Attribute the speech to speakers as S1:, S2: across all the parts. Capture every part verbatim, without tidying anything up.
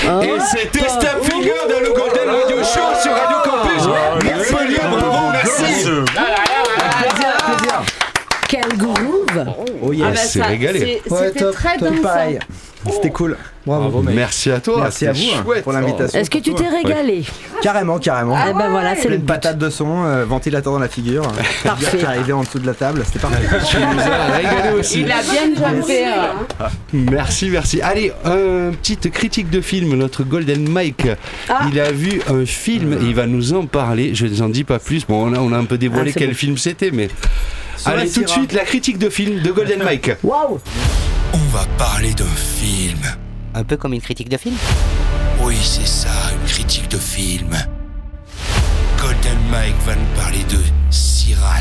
S1: Oh,
S2: et c'était Stop Finger dans le Golden Radio Show sur Radio Campus. Montpellier, bravo, merci.
S1: Quel groove!
S3: Oh yes,
S4: Ah bah
S2: c'est
S4: ça,
S2: régalé.
S4: c'est-
S3: Ouais,
S4: C'était
S3: top,
S4: très
S3: top,
S4: dansant.
S3: pareil. C'était cool. Bravo.
S5: Bravo, mec.
S2: Merci à toi.
S3: Merci à
S2: c'était
S3: vous hein,
S2: chouette.
S3: pour l'invitation.
S1: Est-ce que tu t'es régalé?
S3: Carrément, carrément.
S1: Eh ben voilà, c'est le
S3: Pleine
S1: but.
S3: patate de son, euh, ventilateur dans la figure.
S1: Parfait.
S3: Qui arrivait en dessous de la table, c'était parfait.
S2: Tu nous as régalé aussi.
S4: Il a bien jumpé. hein.
S2: Merci, merci. Allez, euh, petite critique de film. Notre Golden Mike,
S1: Ah.
S2: il a vu un film et il va nous en parler. Je ne en dis pas plus. Bon, on a, on a un peu dévoilé
S1: Ah, c'est
S2: quel
S1: bon.
S2: film c'était, mais.
S3: Sur la
S2: Allez, tout de
S3: Syrah.
S2: suite, la critique de film de Golden Mike.
S1: Waouh!
S6: On va parler d'un film.
S7: Un peu comme une critique de film.
S6: Oui, c'est ça, une critique de film. Golden Mike va nous parler de Sirat.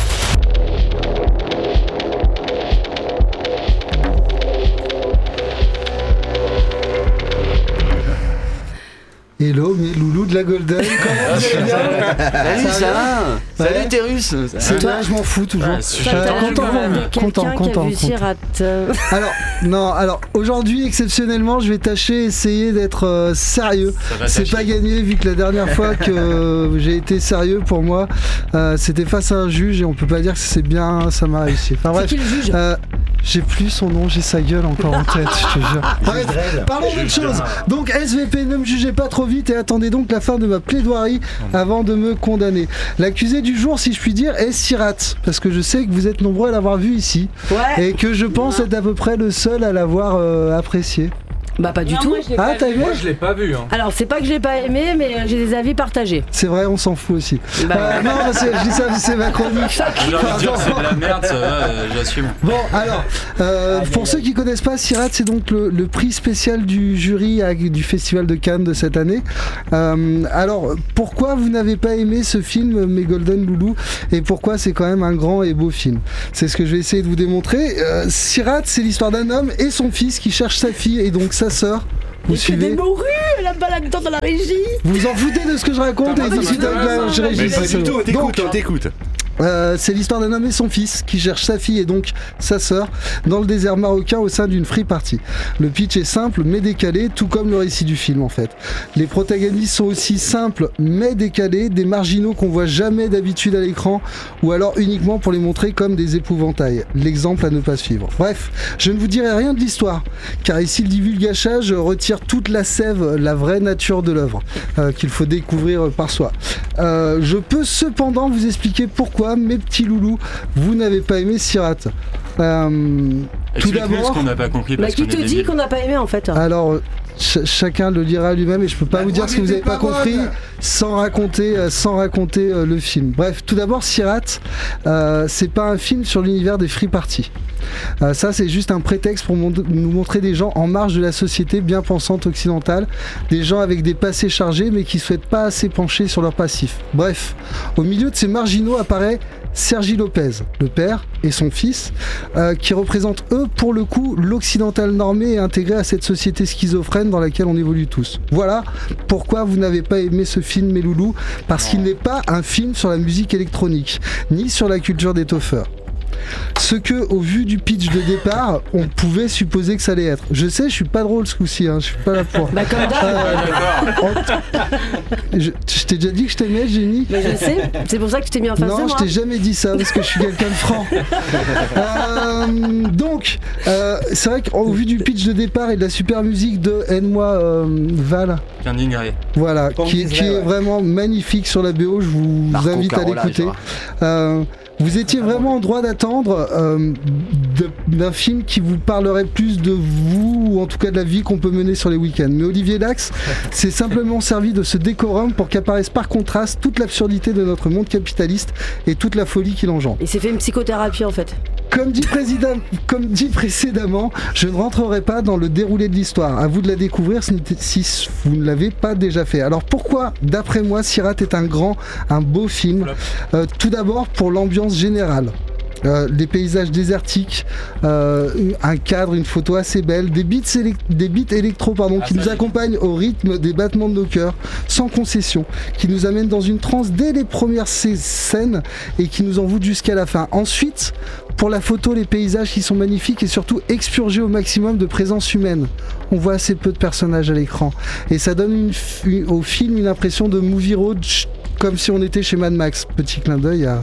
S8: Hello, mes loulous de la Golden. Comment tu vas?
S5: Salut, ça va
S8: Ouais.
S5: Salut, Terrus.
S8: C'est toi, je m'en fous toujours.
S5: Ouais, super.
S8: Euh,
S1: T'as
S8: content,
S1: vu
S8: content,
S1: quelqu'un qui a
S8: content,
S1: vu
S8: content.
S1: Sirat. euh,
S8: Alors, non, alors aujourd'hui, exceptionnellement, je vais tâcher, essayer d'être euh, sérieux. C'est pas gagné vu que la dernière fois que euh, j'ai été sérieux pour moi, euh, c'était face à un juge et on peut pas dire que c'est bien, ça m'a réussi. Enfin
S1: C'est
S8: bref,
S1: qui le juge?
S8: euh, j'ai plus son nom, j'ai sa gueule encore en tête, je te jure. Bref, parlons d'autre chose. Donc S V P, ne me jugez pas trop vite et attendez donc la fin de ma plaidoirie avant de me condamner. L'accusé du jour, si je puis dire, est Sirat, parce que je sais que vous êtes nombreux à l'avoir vu ici
S1: Ouais.
S8: et que je pense être à peu près le seul à l'avoir euh, apprécié.
S1: Bah pas du
S4: Non,
S1: tout.
S4: moi, je l'ai
S8: Ah,
S4: pas
S8: t'as
S4: vu.
S8: aimé?
S5: Moi, je l'ai pas vu. Hein.
S1: Alors c'est pas que je l'ai pas aimé, mais euh, j'ai des avis partagés.
S8: C'est vrai, on s'en fout aussi.
S1: Bah,
S8: Euh, non, parce que je dis ça, c'est ma chronique.
S5: J'ai envie de dire que c'est de la merde, ça va, euh, j'assume.
S8: Bon, alors, euh, pour ceux qui connaissent pas, Sirat, c'est donc le, le prix spécial du jury à- du Festival de Cannes de cette année. Euh, alors, pourquoi vous n'avez pas aimé ce film, mes Golden Loulou, et pourquoi c'est quand même un grand et beau film? C'est ce que je vais essayer de vous démontrer. Euh, Sirat, c'est l'histoire d'un homme et son fils qui cherchent sa fille et donc sa sœur. Vous
S1: il fait des
S8: suivez?
S1: morues là-bas là-dedans dans la régie.
S8: Vous vous en foutez de ce que je raconte et discutez avec la
S2: Mais
S8: régie.
S2: pas
S8: c'est
S2: du tout,
S8: bon.
S2: on t'écoute,
S8: Donc,
S2: on t'écoute.
S8: Euh, c'est l'histoire d'un homme et son fils qui cherchent sa fille et donc sa sœur dans le désert marocain au sein d'une free party. Le pitch est simple mais décalé, tout comme le récit du film en fait. Les protagonistes sont aussi simples mais décalés, des marginaux qu'on voit jamais d'habitude à l'écran ou alors uniquement pour les montrer comme des épouvantails. L'exemple à ne pas suivre. Bref, je ne vous dirai rien de l'histoire car ici le divulgachage retire toute la sève, la vraie nature de l'œuvre euh, qu'il faut découvrir par soi. Euh, je peux cependant vous expliquer pourquoi, mes petits loulous, vous n'avez pas aimé Sirat. Euh, tout
S5: Explique-nous ce
S8: d'abord,
S5: qu'on n'a pas compris
S1: Bah
S5: parce
S1: qui
S5: qu'on
S1: te
S5: est
S1: dit
S5: débiles.
S1: qu'on n'a pas aimé en fait?
S8: alors ch- chacun le dira lui-même et je peux pas
S2: Bah,
S8: vous dire ce que vous n'avez pas compris sans raconter, euh, sans raconter euh, le film. Bref, tout d'abord, Sirat, euh, c'est pas un film sur l'univers des free parties. Euh, ça, c'est juste un prétexte pour mon- nous montrer des gens en marge de la société bien pensante occidentale, des gens avec des passés chargés mais qui souhaitent pas assez pencher sur leur passif. Bref, au milieu de ces marginaux apparaît Sergi Lopez, le père, et son fils, euh, qui représentent eux, pour le coup, l'occidental normé et intégré à cette société schizophrène dans laquelle on évolue tous. Voilà pourquoi vous n'avez pas aimé ce film, mes loulous, parce qu'il n'est pas un film sur la musique électronique, ni sur la culture des toffeurs. Ce que, au vu du pitch de départ, on pouvait supposer que ça allait être. Je sais, je suis pas drôle ce coup-ci, hein, je suis pas là pour.
S1: Bah comme d'hab.
S8: Euh, je je t'ai déjà dit que je t'aimais, Jenny.
S1: Mais je sais, c'est pour ça que tu t'es mis en face de
S8: Non,
S1: moi.
S8: je t'ai jamais dit ça parce que je suis quelqu'un de franc. Euh, donc, euh, c'est vrai qu'au vu du pitch de départ et de la super musique de Aide-moi euh, Val,
S5: Candy Gray.
S8: voilà,
S3: Bon,
S8: qui,
S3: c'est
S8: qui
S3: vrai,
S8: est
S3: ouais.
S8: vraiment magnifique sur la B O, je vous
S3: Marco
S8: invite à
S3: Carola,
S8: l'écouter.
S3: genre.
S8: Euh, vous étiez vraiment en droit d'attendre euh, de- d'un film qui vous parlerait plus de vous, ou en tout cas de la vie qu'on peut mener sur les week-ends. Mais Olivier Dax s'est simplement servi de ce décorum pour qu'apparaisse par contraste toute l'absurdité de notre monde capitaliste et toute la folie qu'il engendre.
S1: Il s'est fait une psychothérapie en fait.
S8: Comme dit, président- comme dit précédemment, je ne rentrerai pas dans le déroulé de l'histoire. À vous de la découvrir si, si vous ne l'avez pas déjà fait. Alors pourquoi, d'après moi, Sirat est un grand, un beau film Euh, Tout d'abord pour l'ambiance générale. Euh, des paysages désertiques, euh, un cadre, une photo assez belle, des beats, élec- des beats électro pardon, qui nous accompagnent au rythme des battements de nos cœurs, sans concession, qui nous amènent dans une transe dès les premières c- scènes et qui nous envoûtent jusqu'à la fin. Ensuite, pour la photo, les paysages qui sont magnifiques et surtout expurgés au maximum de présence humaine. On voit assez peu de personnages à l'écran et ça donne une f- une- au film une impression de movie road ch- comme si on était chez Mad Max. Petit clin d'œil à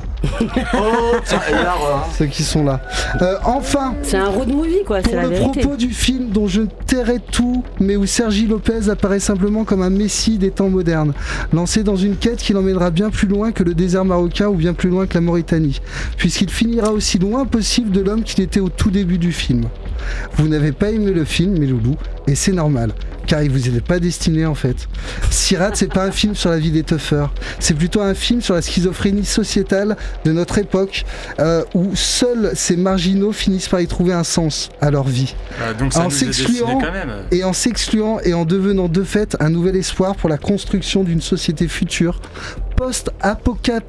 S8: ceux qui sont là. Euh, enfin,
S1: C'est un road movie, quoi, c'est
S8: pour
S1: la
S8: le
S1: vérité.
S8: propos du film dont je tairai tout, mais où Sergi Lopez apparaît simplement comme un messie des temps modernes, lancé dans une quête qui l'emmènera bien plus loin que le désert marocain ou bien plus loin que la Mauritanie, puisqu'il finira aussi loin possible de l'homme qu'il était au tout début du film. Vous n'avez pas aimé le film, mes loulous, et c'est normal, car il vous était pas destiné en fait. Sirat, c'est pas un film sur la vie des toughers, c'est plutôt un film sur la schizophrénie sociétale de notre époque, euh, où seuls ces marginaux finissent par y trouver un sens à leur vie.
S5: Ah, donc ça
S8: En
S5: nous est destiné
S8: s'excluant
S5: quand même.
S8: et en s'excluant et en devenant de fait un nouvel espoir pour la construction d'une société future post-apocalyptique.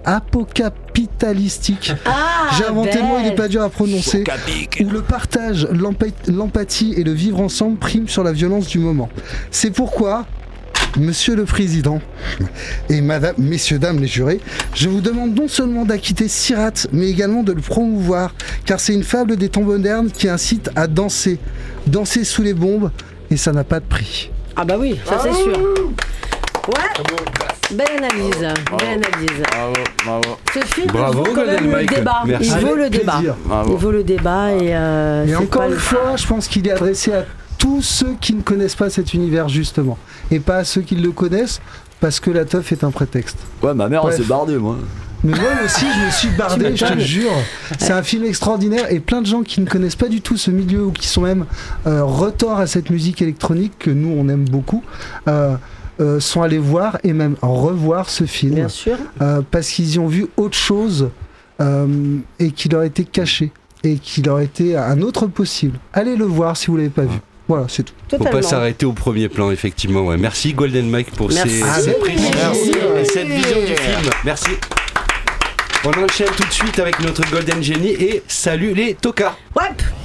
S8: Apocapitalistique.
S1: Ah,
S8: J'ai inventé le mot, il n'est
S1: belle.
S8: pas dur à prononcer. Où le partage, l'empa- l'empathie et le vivre ensemble priment sur la violence du moment. C'est pourquoi, Monsieur le Président et Madame, Messieurs, Dames les jurés, je vous demande non seulement d'acquitter Sirat, mais également de le promouvoir, car c'est une fable des temps modernes qui incite à danser, danser sous les bombes, et ça n'a pas de prix.
S1: Ah bah oui, ça c'est sûr. Ouais. Belle analyse, belle analyse.
S2: Bravo, bravo.
S1: Ce film
S2: Bravo,
S1: vaut quand
S2: Golden
S1: même le
S2: Mike.
S1: débat.
S2: Merci.
S1: Il vaut le
S8: Avec
S1: débat.
S8: plaisir.
S2: Bravo.
S1: Il vaut le débat et. Euh,
S8: Et
S1: c'est
S8: encore
S1: pas
S8: une
S1: le-
S8: fois, je pense qu'il est adressé à tous ceux qui ne connaissent pas cet univers justement, et pas à ceux qui le connaissent, parce que la teuf est un prétexte.
S2: Ouais, ma mère,
S8: Bref.
S2: elle s'est bardée, moi.
S8: Mais moi aussi, je me suis bardé, je te
S1: m'étonnes.
S8: jure. C'est un film extraordinaire et plein de gens qui ne connaissent pas du tout ce milieu ou qui sont même euh, retors à cette musique électronique que nous on aime beaucoup. Euh, euh, sont allés voir et même revoir ce film
S1: Bien sûr.
S8: euh, parce qu'ils y ont vu autre chose euh, et qui leur était caché et qui leur était un autre possible. Allez le voir si vous l'avez pas vu. Voilà, c'est tout.
S9: Faut
S1: Totalement.
S9: pas s'arrêter au premier plan, effectivement. Ouais. Merci Golden Mike pour
S1: Merci.
S9: ces,
S1: Ah,
S9: ces
S1: mais
S9: précisions
S1: merci.
S9: et cette vision du film. Merci. On enchaîne tout de suite avec notre Golden Genie et salut les tocards.
S1: Ouais.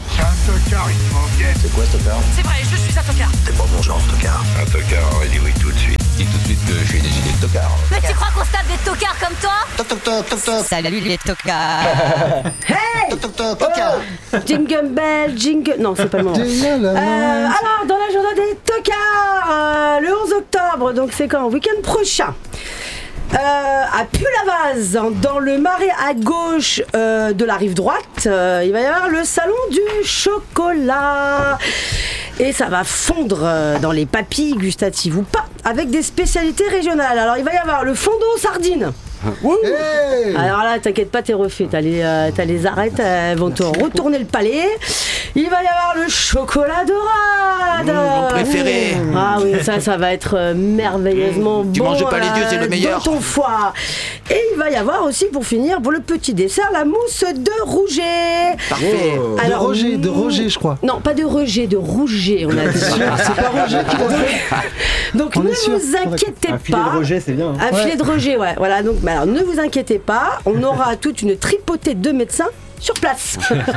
S6: C'est quoi ce tocard?
S10: C'est vrai, je suis un tocard.
S6: C'est pas mon genre, tocard. Un tocard aurait dit oui tout de suite. Dis tout de suite que j'ai des idées de tocard.
S10: Mais tu crois qu'on se tape des tocards comme toi?
S6: Toc toc toc toc toc.
S7: Salut les tocards.
S1: Hey.
S6: Toc toc toc tocard.
S1: Jingle bell, jingle. Non, c'est pas le moment.
S8: Génial,
S1: Euh,
S8: hein.
S1: alors, dans la journée des tocards, euh, le onze octobre, donc c'est quand? Week-end prochain. Euh, à Puy-la-Vase, dans le marais à gauche euh, de la rive droite, euh, il va y avoir le salon du chocolat. Et ça va fondre euh, dans les papilles gustatives ou pas, avec des spécialités régionales. Alors il va y avoir le fondant aux sardines.
S8: Hey.
S1: Alors là, t'inquiète pas, t'es refait. T'as les, euh, t'as les arêtes, elles vont te retourner le palais. Il va y avoir le chocolat dorade.
S6: Mmh, mon préféré.
S1: Mmh. Ah oui, ça, ça va être euh, merveilleusement
S6: Tu
S1: bon.
S6: manges pas les yeux, c'est le
S1: euh,
S6: meilleur.
S1: Dans ton foie. Et il va y avoir aussi, pour finir, pour le petit dessert, la mousse de rouget.
S6: Parfait.
S8: De Roger, de Roger, je crois.
S1: Non, pas de Roger, de rouget, on a dit.
S8: C'est pas Roger qui l'a fait.
S1: Donc
S8: On
S1: ne
S8: est sûr.
S1: vous inquiétez
S3: Un filet
S1: pas.
S3: de Roger, c'est bien. hein.
S1: Un filet de Roger, ouais. Voilà, donc bah alors, ne vous inquiétez pas, on aura toute une tripotée de médecins sur place.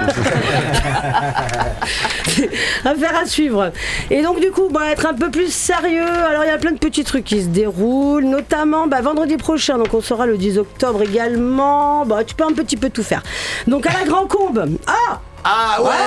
S1: Affaire à suivre. Et donc du coup, on va être un peu plus sérieux. Alors il y a plein de petits trucs qui se déroulent, notamment bah, vendredi prochain, donc on sera le dix octobre également. Bah, tu peux un petit peu tout faire. Donc à la Grand Combe. Ah
S6: Ah ouais.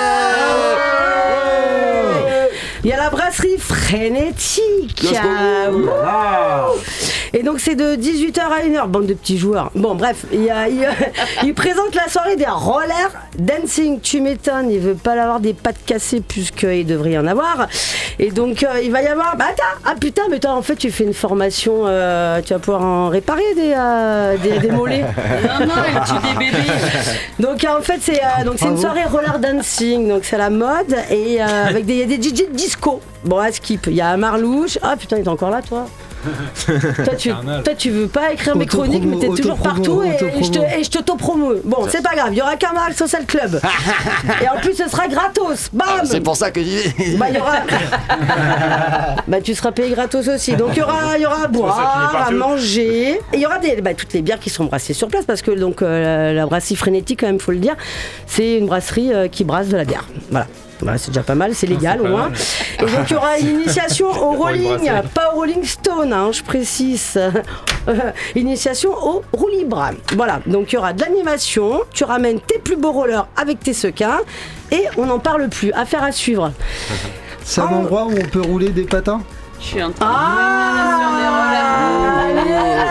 S1: Il y a la brasserie Frénétique. Ah, wouh. Et donc c'est de dix-huit heures à une heure, bande de petits joueurs. Bon bref, il, y a, il, y a- il présente la soirée des roller dancing. Tu m'étonnes, il veut pas l'avoir des pattes cassées puisqu'il devrait y en avoir. Et donc euh, il va y avoir... Bah attends, ah putain, mais toi en fait tu fais une formation, euh, tu vas pouvoir en réparer des, euh, des, des mollets.
S4: Non, non, elle tue des bébés.
S1: Donc en fait c'est euh, donc c'est une soirée roller dancing, donc c'est la mode et euh, avec des, il y a des D J de disco. Bon à skip, il y a Marlouche. Ah putain, il est encore là toi. toi, tu, toi, tu veux pas écrire mes chroniques, mais t'es toujours partout et, et je te, et je t'auto-promo. Bon, c'est pas grave, il y aura Camargue Social Club. Et en plus, ce sera gratos. Bam.
S11: C'est pour ça que j'y vais.
S1: Bah, il y aura. Bah, tu seras payé gratos aussi. Donc, il y aura, il y aura à boire, à manger. Et il y aura des, bah, toutes les bières qui sont brassées sur place parce que donc, euh, la, la brasserie Frénétique, quand même, faut le dire, c'est une brasserie euh, qui brasse de la bière. Voilà. Voilà, c'est déjà pas mal, c'est légal au moins. Et donc il y aura une initiation au rolling, pas au Rolling Stone, hein, je précise. Euh, initiation au roue libre. Voilà, donc il y aura de l'animation, tu ramènes tes plus beaux rollers avec tes sequins et on n'en parle plus. Affaire à suivre.
S8: C'est un
S1: en...
S8: endroit où on peut rouler des patins.
S4: Je suis en train
S1: ah
S4: de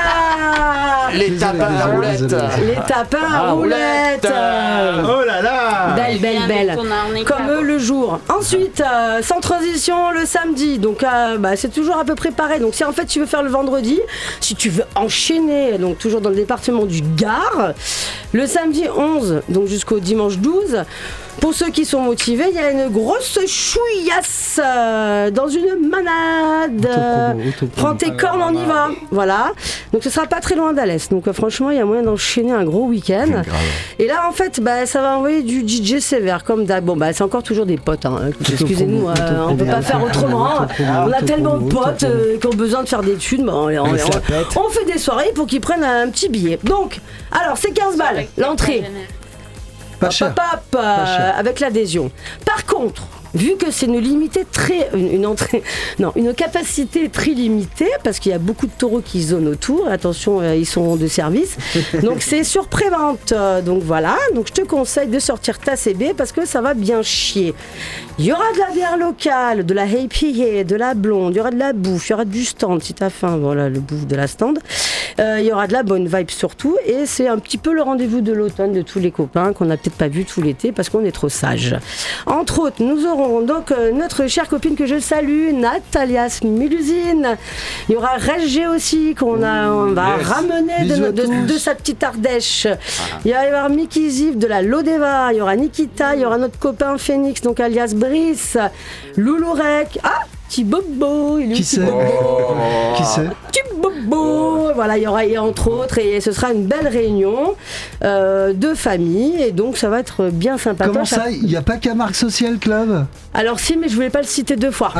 S11: Les tapins à roulette.
S1: Les tapins à roulette.
S3: Oh là là.
S1: Belle, belle, belle. Comme eux le jour. Ensuite, euh, sans transition, le samedi. Donc, euh, bah, c'est toujours à peu près pareil. Donc, si en fait tu veux faire le vendredi, si tu veux enchaîner, donc toujours dans le département du Gard, le samedi onze, donc jusqu'au dimanche douze. Pour ceux qui sont motivés, il y a une grosse chouillasse euh, dans une manade. Autopromo, autopromo. Prends tes cornes, on y va. Voilà. Donc ce sera pas très loin d'Alès. Donc euh, franchement, il y a moyen d'enchaîner un gros week-end. Et là, en fait, bah, ça va envoyer du D J sévère comme d'hab. Bon, bah, c'est encore toujours des potes. Hein. Excusez-nous, euh, on peut pas faire autrement. On a tellement de potes euh, qui ont besoin de faire des thunes. Bon, on, on, on, on fait des soirées pour qu'ils prennent un petit billet. Donc, alors, c'est quinze balles l'entrée.
S8: Pas cher.
S1: Hop, hop, hop, euh,
S8: Pas cher.
S1: Avec l'adhésion. Par contre, vu que c'est une limitée très, une, une entrée, non, une capacité très limitée, parce qu'il y a beaucoup de taureaux qui zonent autour. Attention, euh, ils sont de service. Donc c'est sur prévente. Euh, donc voilà. Donc je te conseille de sortir ta C B parce que ça va bien chier. Il y aura de la bière locale, de la Happy, de la blonde. Il y aura de la bouffe. Il y aura du stand si t'as faim. Voilà le bouffe de la stand. Euh, il y aura de la bonne vibe surtout. Et c'est un petit peu le rendez-vous de l'automne de tous les copains qu'on n'a peut-être pas vu tout l'été parce qu'on est trop sages. Entre autres, nous aurons donc euh, notre chère copine que je salue, Natalia Smilusine. Il y aura Reg aussi qu'on a, on va yes. ramener de, de, de sa petite Ardèche. Ah. Il va y avoir Mickey Ziv de la Lodeva. Il y aura Nikita. Il y aura notre copain Phoenix, donc alias Brice. Loulourec. Ah, Petit Bobo.
S8: Qui c'est oh. Qui c'est
S1: Petit Bobo. Voilà, il y aura entre autres et ce sera une belle réunion euh, de famille et donc ça va être bien sympa.
S8: Comment ça, il n'y a pas Camargue Social Club?
S1: Alors si, mais je voulais pas le citer deux fois.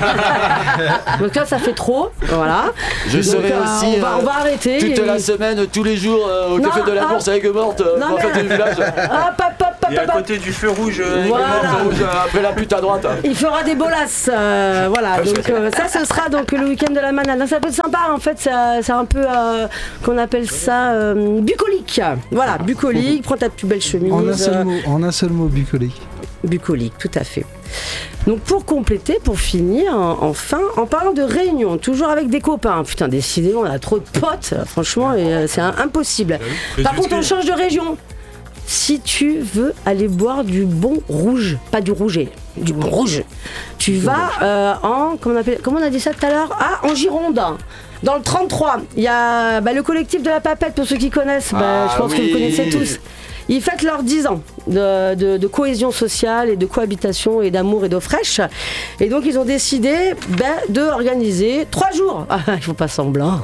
S1: Ah, donc là, ça fait trop. Voilà.
S11: Je donc, serai euh, aussi
S1: on va, on va arrêter.
S11: Toute
S1: et...
S11: la semaine, tous les jours, euh, au non, café de la Bourse ah, avec Morte, euh, en fait du village.
S1: Ah, pop, pop, pop,
S5: et à côté du feu rouge, euh,
S1: voilà.
S11: Feu rouge euh, après la pute à droite.
S1: Il fera des bolasses. Euh, voilà. Donc euh, ça, ce sera donc le week-end de la manade. Ça peut être sympa. En fait, c'est un peu euh, qu'on appelle ça euh, bucolique. Voilà, bucolique. Prends ta plus belle chemise.
S8: En un seul mot, en un seul mot, bucolique.
S1: Bucolique, tout à fait. Donc pour compléter, pour finir, enfin, en parlant de réunion, toujours avec des copains. Putain, décidément, on a trop de potes, franchement, et euh, c'est un, impossible. Par contre, on change de région. Si tu veux aller boire du bon rouge, pas du rouget, du bon rouge, tu vas euh, en, comment on, appelle, comment on a dit ça tout à l'heure? Ah, en Gironde. Dans le trente-trois, il y a bah, le collectif de la Papette, pour ceux qui connaissent, bah, ah, je pense oui. que vous connaissez tous. Ils fêtent leurs dix ans de, de, de cohésion sociale et de cohabitation et d'amour et d'eau fraîche. Et donc, ils ont décidé ben, d'organiser trois jours. Ah, ils font pas semblant.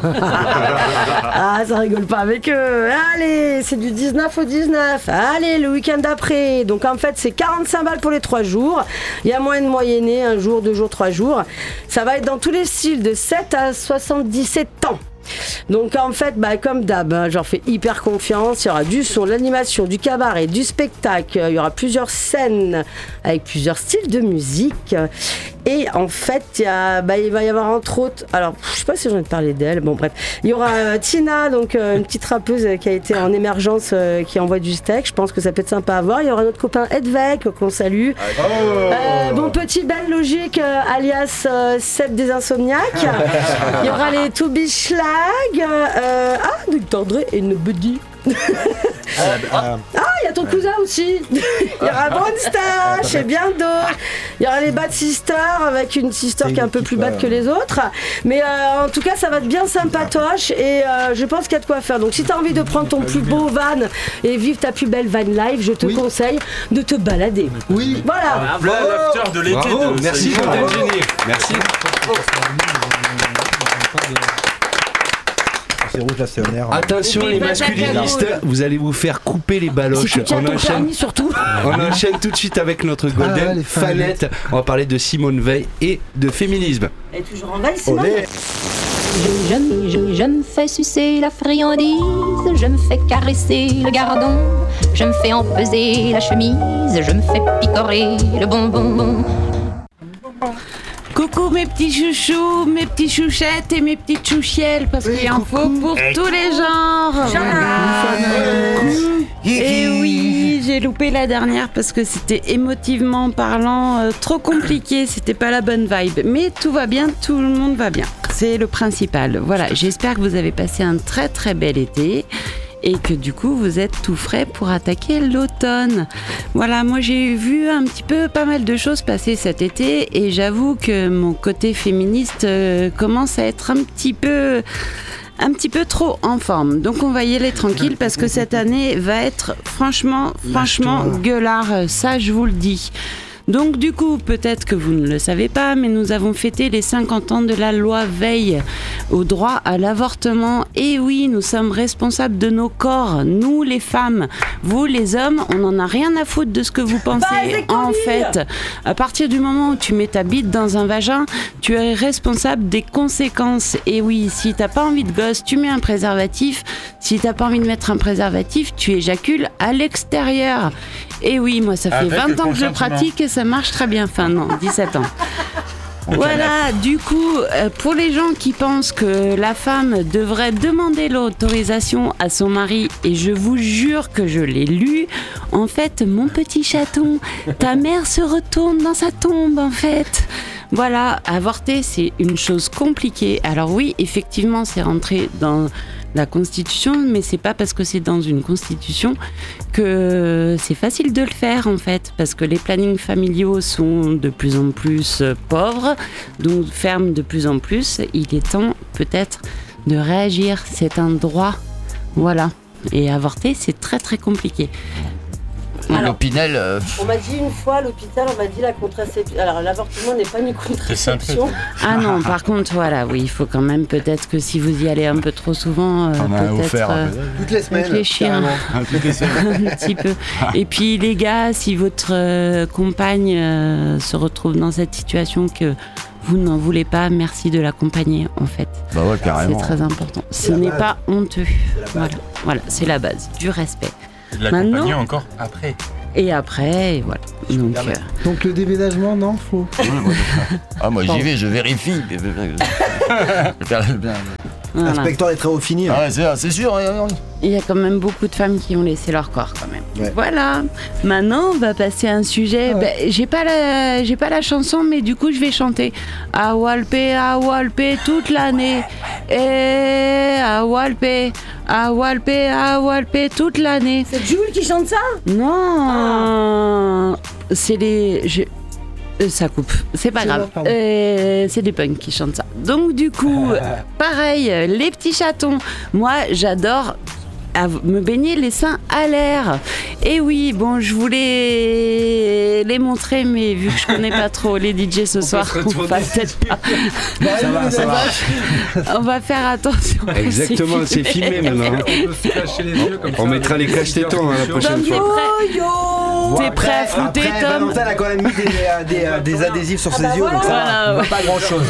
S1: Ah, ça rigole pas avec eux. Allez, c'est du dix-neuf au dix-neuf. Allez, le week-end d'après. Donc, en fait, c'est quarante-cinq balles pour les trois jours. Il y a moyen de moyenner un jour, deux jours, trois jours. Ça va être dans tous les styles de sept à soixante-dix-sept ans. Donc en fait, bah, comme d'hab, hein, j'en fais hyper confiance. Il y aura du son, de l'animation, du cabaret, du spectacle. Il y aura plusieurs scènes avec plusieurs styles de musique. Et en fait, il, y a, bah, il va y avoir entre autres, alors je sais pas si j'en ai parlé d'elle, bon bref, il y aura euh, Tina, donc euh, une petite rappeuse qui a été en émergence, euh, qui envoie du steak. Je pense que ça peut être sympa à voir. Il y aura notre copain Edvec qu'on salue. Oh euh, mon petit Ben Logique, euh, alias euh, Seb des Insomniaques. Il y aura les To Be Schlag. Euh, ah, Docteur Dre et une buddy.
S3: Ah,
S1: il y a ton cousin aussi. Il y aura Bronstar, et bien d'autres. Il y aura les Bad Sisters avec une sister qui est un peu plus bad que les autres. Mais euh, en tout cas, ça va être bien sympatoche et euh, je pense qu'il y a de quoi faire. Donc, si tu as envie de prendre ton plus beau van et vivre ta plus belle van life, je te oui. conseille de te balader.
S8: Oui.
S1: Voilà.
S5: Voilà l'after de l'été.
S9: Bravo.
S5: De
S9: Merci, Golden Genie. Merci. Attention les masculinistes, vous allez vous faire couper les baloches.
S1: Si tu
S9: on,
S1: ton
S9: enchaîne,
S1: permis, surtout.
S9: on enchaîne tout de suite avec notre Golden
S8: ah, ouais,
S9: Fanette. On va parler de Simone Veil et de féminisme.
S1: Elle est toujours en veille, Simone.
S12: Je, je, je, je me fais sucer la friandise, je me fais caresser le gardon, je me fais empeser la chemise, je me fais picorer le bonbon.
S4: Coucou mes petits chouchous, mes petits chouchettes et mes petites chouchielles, parce qu'il en faut pour tous les genres. Et oui, j'ai loupé la dernière parce que c'était émotivement parlant euh, trop compliqué, c'était pas la bonne vibe. Mais tout va bien, tout le monde va bien. C'est le principal. Voilà, j'espère que vous avez passé un très très bel été. Et que du coup vous êtes tout frais pour attaquer l'automne. Voilà, moi j'ai vu un petit peu pas mal de choses passer cet été et j'avoue que mon côté féministe euh, commence à être un petit peu... un petit peu trop en forme. Donc on va y aller tranquille parce que cette année va être franchement, franchement gueulard, ça je vous le dis. Donc du coup, peut-être que vous ne le savez pas, mais nous avons fêté les cinquante ans de la loi Veil au droit à l'avortement. Et oui, nous sommes responsables de nos corps, nous les femmes. Vous les hommes, on n'en a rien à foutre de ce que vous pensez. Bah, en fait, à partir du moment où tu mets ta bite dans un vagin, tu es responsable des conséquences. Et oui, si t'as pas envie de gosse, tu mets un préservatif. Si t'as pas envie de mettre un préservatif, tu éjacules à l'extérieur. Et oui, moi ça fait
S5: Avec
S4: vingt ans que je pratique et ça marche très bien. Enfin non, dix-sept ans. Voilà, du coup, euh, pour les gens qui pensent que la femme devrait demander l'autorisation à son mari, et je vous jure que je l'ai lu, en fait, mon petit chaton, ta mère se retourne dans sa tombe, en fait. Voilà, avorter, c'est une chose compliquée. Alors oui, effectivement, c'est rentré dans la Constitution, mais c'est pas parce que c'est dans une Constitution que c'est facile de le faire en fait, parce que les plannings familiaux sont de plus en plus pauvres, donc ferment de plus en plus. Il est temps peut-être de réagir, c'est un droit, voilà. Et avorter, c'est très très compliqué.
S1: Alors,
S11: L'Opinel. Euh...
S1: On m'a dit une fois à l'hôpital, on m'a dit la contraception. Alors l'avortement n'est pas une contraception.
S4: Ah non, par contre, voilà, oui, il faut quand même peut-être que si vous y allez un peu trop souvent, euh, peut-être euh,
S3: toutes les semaines,
S4: réfléchir un, un petit peu. Et puis les gars, si votre euh, compagne euh, se retrouve dans cette situation que vous n'en voulez pas, merci de l'accompagner en fait.
S11: Bah ouais, carrément.
S4: C'est très important. Ce n'est pas honteux. Voilà, voilà, c'est la base du respect.
S5: De l'accompagner encore après.
S4: Et après, et voilà. Donc, euh...
S8: Donc le déménagement, non, faut.
S11: Ah moi j'y vais, je vérifie. Je faire le bien.
S3: Voilà. Inspecteur des travaux finis.
S11: Ah ouais, c'est, c'est sûr.
S4: Il y a quand même beaucoup de femmes qui ont laissé leur corps quand même.
S3: Ouais.
S4: Voilà. Maintenant, on va passer à un sujet. Ah ouais. ben, j'ai pas la, j'ai pas la chanson, mais du coup, je vais chanter. À Walpé, à Walpé toute l'année. Et à Walpé, à Walpé, à Walpé toute l'année.
S1: C'est Jules qui chante ça ?
S4: Non. Ah. C'est les. Je... Ça coupe, c'est pas c'est grave. Euh, c'est des punks qui chantent ça. Donc du coup, pareil, les petits chatons. Moi, j'adore me baigner les seins à l'air. Et oui, bon, je voulais les montrer, mais vu que je connais pas trop les D J ce on soir, on va peut-être pas.
S3: Ça va, ça va.
S4: On va faire attention.
S9: Exactement, c'est filmé maintenant.
S5: On peut se cacher les yeux comme ça.
S9: On mettra les cache-tétons hein, la prochaine
S4: Donc,
S9: fois.
S4: T'es prêt, T'es prêt à flouter, Tom ?
S3: Valentin a quand même mis des, des, des, des adhésifs sur ses ah bah yeux, voilà. Donc ça
S4: voilà,
S3: va
S4: ouais.
S3: pas grand chose.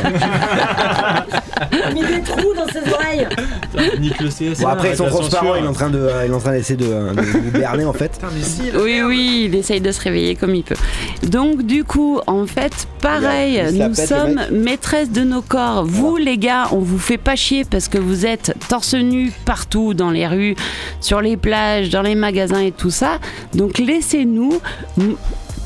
S1: Il a mis des trous dans ses oreilles.
S5: Nique le C S.
S3: Bon, après, ils sont transparents, il est en train de, il est en train d'essayer de, de vous berner en fait.
S4: Oui, oui, il essaye de se réveiller comme il peut. Donc, du coup, en fait, pareil,
S3: il a, il
S4: nous
S3: pète,
S4: sommes maîtresses de nos corps. Vous, voilà. Les gars, on vous fait pas chier parce que vous êtes torse nu partout, dans les rues, sur les plages, dans les magasins et tout ça. Donc, laissez-nous.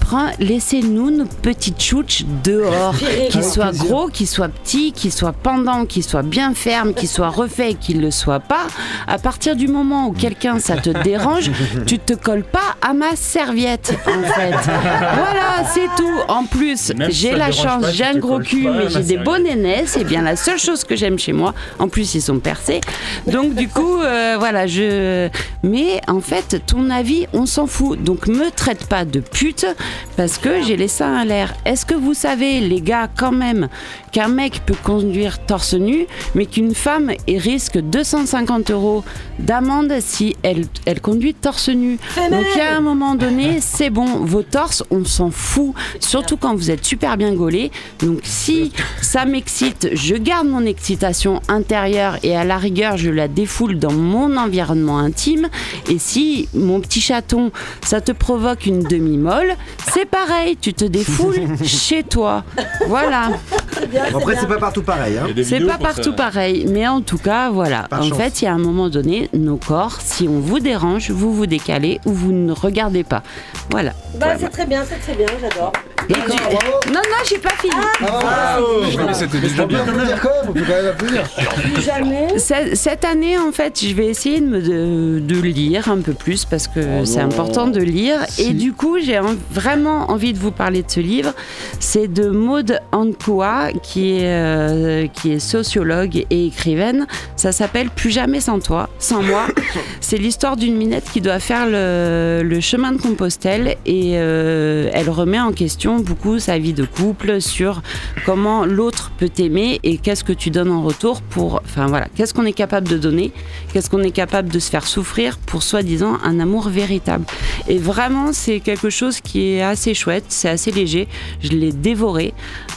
S4: refrain, laissez-nous nos petites chouches dehors, qu'ils soient gros, qu'ils soient petits, qu'ils soient pendants, qu'ils soient bien fermes, qu'ils soient refaits, qu'ils ne le soient pas. À partir du moment où quelqu'un ça te dérange, tu te colles pas à ma serviette en fait. Voilà, c'est tout. En plus, j'ai la chance, j'ai un gros cul, mais j'ai des beaux nénés. C'est bien la seule chose que j'aime chez moi. En plus, ils sont percés. Donc du coup, euh, voilà, je. Mais en fait, ton avis, on s'en fout. Donc me traite pas de pute parce que j'ai les seins à l'air. Est-ce que vous savez, les gars, quand même, qu'un mec peut conduire torse nu, mais qu'une femme elle risque deux cent cinquante euros d'amende si elle, elle conduit torse nu. Donc à un moment donné, c'est bon, vos torses, on s'en fout. Surtout quand vous êtes super bien gaulés. Donc si ça m'excite, je garde mon excitation intérieure et à la rigueur, je la défoule dans mon environnement intime. Et si mon petit chaton, ça te provoque une demi-molle, c'est pareil, tu te défoules chez toi. Voilà.
S3: Bien, bon, après, c'est pas partout pareil. Hein.
S4: C'est pas partout ça. pareil, mais en tout cas, voilà. Par en chance. fait, il y a un moment donné, nos corps, si on vous dérange, vous vous décalez ou vous ne regardez pas. Voilà.
S1: Bah,
S4: ouais,
S1: c'est
S4: ouais.
S1: très bien, c'est très bien, j'adore.
S4: Du... Non, non, j'ai pas fini.
S1: Ah, ah,
S5: oh, je mais c'était déjà bien.
S8: On peut dire quand même, on peut quand même applaudir.
S1: Jamais.
S4: Cette, cette année, en fait, je vais essayer de, me, de, de lire un peu plus parce que oh c'est non. important de lire. Si. Et du coup, j'ai en, vraiment envie de vous parler de ce livre. C'est de Maud Ankoua, qui est, euh, qui est sociologue et écrivaine. Ça s'appelle Plus jamais sans toi, sans moi. C'est l'histoire d'une minette qui doit faire le, le chemin de Compostelle et euh, elle remet en question beaucoup sa vie de couple sur comment l'autre peut t'aimer et qu'est-ce que tu donnes en retour pour, enfin voilà, qu'est-ce qu'on est capable de donner, qu'est-ce qu'on est capable de se faire souffrir pour soi-disant un amour véritable. Et vraiment, c'est quelque chose qui est assez chouette, c'est assez léger. Je l'ai dévoré.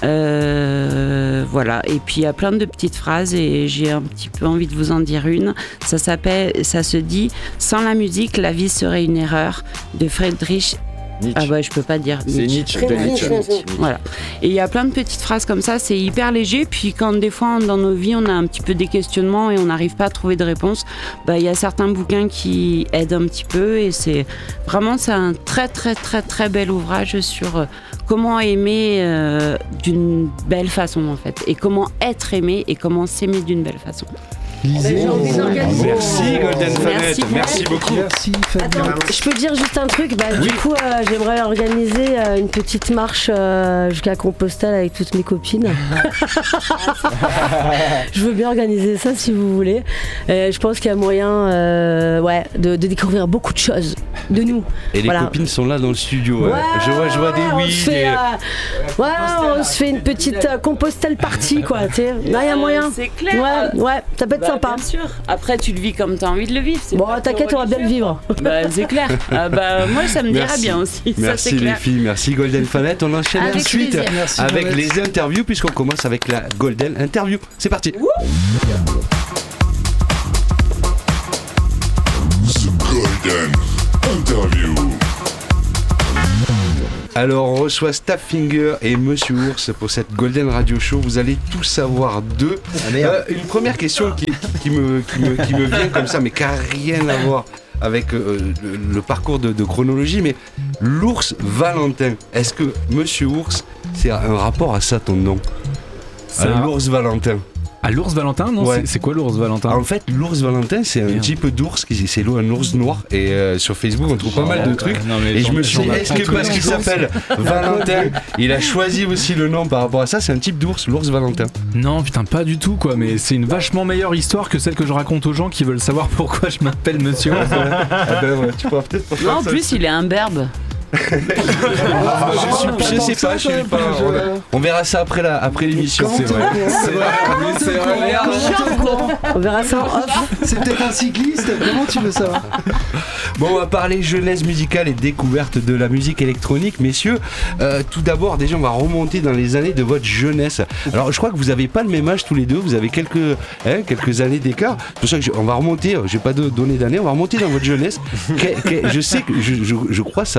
S4: Euh, voilà. Et puis il y a plein de petites phrases et j'ai un petit peu envie de vous en dire une. Ça s'appelle, ça se dit, sans la musique, la vie serait une erreur, de Friedrich. Nietzsche. Ah ouais, je peux pas dire
S9: Nietzsche. C'est Nietzsche.
S4: Nietzsche. Nietzsche. Voilà. Et il y a plein de petites phrases comme ça, c'est hyper léger. Puis quand des fois dans nos vies on a un petit peu des questionnements et on n'arrive pas à trouver de réponse, bah il y a certains bouquins qui aident un petit peu et c'est vraiment c'est un très très très très bel ouvrage sur comment aimer euh, d'une belle façon en fait et comment être aimé et comment s'aimer d'une belle façon.
S8: Lisez.
S9: Oh, merci Golden Fanette, merci, merci beaucoup.
S8: Merci
S1: Attends, je peux dire juste un truc, bah, oui. Du coup euh, j'aimerais organiser euh, une petite marche euh, jusqu'à Compostelle avec toutes mes copines. Je veux bien organiser ça si vous voulez. Et je pense qu'il y a moyen euh, ouais, de, de découvrir beaucoup de choses de nous.
S9: Et
S1: voilà.
S9: Les copines sont là dans le studio. Ouais. Ouais, je vois, je vois des oui.
S1: On se fait, euh, ouais, on se fait une petite euh, Compostelle party quoi. Tu sais, là il y a moyen.
S4: C'est clair.
S1: Ouais, ouais, ça peut être bah, sympa.
S4: Bien sûr. Après tu le vis comme tu as envie de le vivre.
S1: Bon, t'inquiète, on va bien le vivre.
S4: Bah, c'est clair. Ah, bah, moi, ça me dira bien aussi.
S9: Merci
S4: ça, c'est
S9: les
S4: clair.
S9: filles, merci Golden Fanette. On enchaîne
S4: avec
S9: ensuite
S4: merci,
S9: avec
S8: Fanette.
S9: les interviews, puisqu'on commence avec la Golden Interview. C'est parti.
S6: The Golden Interview.
S9: Alors on reçoit Stafffinger et Monsieur Ours pour cette Golden Radio Show. Vous allez tout savoir d'eux. Ah, euh, une première question qui, qui, me, qui, me, qui me vient comme ça, mais qui n'a rien à voir avec euh, le, le parcours de, de chronologie, mais l'ours Valentin. Est-ce que Monsieur Ours, c'est un rapport à ça ton nom? À l'ours Valentin.
S5: À l'ours Valentin, non, ouais. C'est quoi l'ours Valentin?
S9: En fait, l'ours Valentin, c'est un Bien. type d'ours, qui, c'est un ours noir. Et euh, sur Facebook, on trouve pas mal de trucs. Non, et je me suis dit, est-ce que parce qu'il s'appelle Valentin, il a choisi aussi le nom par rapport à ça? C'est un type d'ours, l'ours Valentin.
S5: Non, putain, pas du tout, quoi. Mais c'est une vachement meilleure histoire que celle que je raconte aux gens qui veulent savoir pourquoi je m'appelle Monsieur Ours.
S9: Ah ben ouais, tu pourras peut-être pas
S4: Non, en plus, aussi. Il est imberbe.
S9: je, suis, je sais pas, je sais pas. On, on verra ça après la, après l'émission.
S5: C'est vrai. C'est vrai. C'est vrai.
S1: On verra ça en off.
S8: C'est peut-être un cycliste. Comment tu veux savoir?
S9: Bon, on va parler jeunesse musicale et découverte de la musique électronique, messieurs. Euh, tout d'abord, déjà, on va remonter dans les années de votre jeunesse. Alors, je crois que vous n'avez pas le même âge tous les deux. Vous avez quelques, hein, quelques années d'écart. C'est pour ça que je, on va remonter. Je vais pas de, donner d'années. On va remonter dans votre jeunesse. Que, que, je sais que je, je, je crois savoir